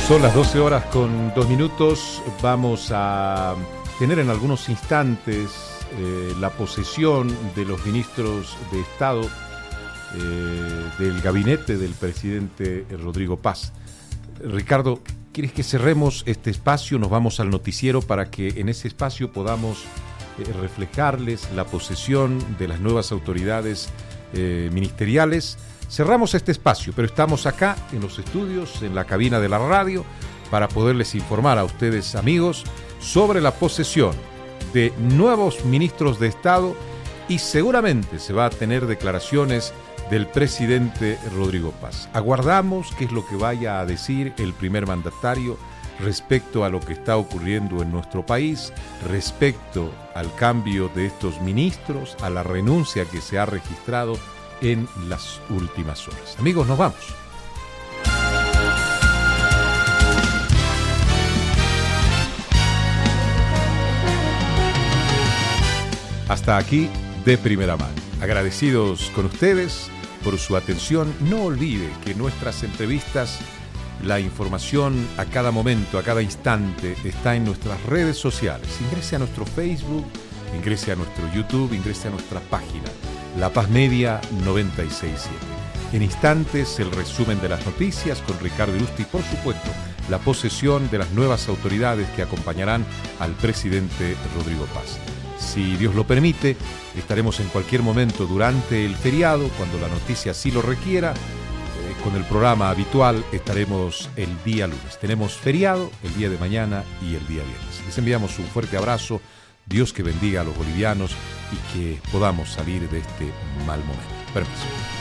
Son las 12 horas con 2 minutos. Vamos a tener en algunos instantes la posesión de los ministros de Estado del gabinete del presidente Rodrigo Paz. Ricardo, ¿quieres que cerremos este espacio? Nos vamos al noticiero para que en ese espacio podamos reflejarles la posesión de las nuevas autoridades ministeriales. Cerramos este espacio, pero estamos acá en los estudios, en la cabina de la radio, para poderles informar a ustedes, amigos, sobre la posesión de nuevos ministros de Estado, y seguramente se va a tener declaraciones del presidente Rodrigo Paz. Aguardamos qué es lo que vaya a decir el primer mandatario respecto a lo que está ocurriendo en nuestro país, respecto al cambio de estos ministros, a la renuncia que se ha registrado en las últimas horas. Amigos, nos vamos. Hasta aquí de primera mano. Agradecidos con ustedes por su atención. No olvide que nuestras entrevistas, la información a cada momento, a cada instante, está en nuestras redes sociales. Ingrese a nuestro Facebook, ingrese a nuestro YouTube, ingrese a nuestra página, La Paz Media 967. En instantes, el resumen de las noticias con Ricardo Irusti y, por supuesto, la posesión de las nuevas autoridades que acompañarán al presidente Rodrigo Paz. Si Dios lo permite, estaremos en cualquier momento durante el feriado, cuando la noticia así lo requiera. Con el programa habitual estaremos el día lunes. Tenemos feriado el día de mañana y el día viernes. Les enviamos un fuerte abrazo. Dios que bendiga a los bolivianos y que podamos salir de este mal momento. Permiso.